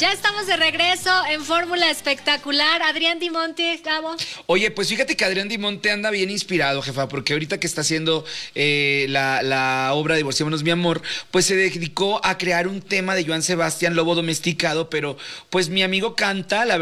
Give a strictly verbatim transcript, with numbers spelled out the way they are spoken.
Ya estamos de regreso en Fórmula Espectacular. Adrián Dimonte, Gabo. Oye, pues fíjate que Adrián Dimonte anda bien inspirado, jefa, porque ahorita que está haciendo eh, la, la obra Divorciémonos, mi amor, pues se dedicó a crear un tema de Joan Sebastián, Lobo Domesticado, pero pues mi amigo canta, la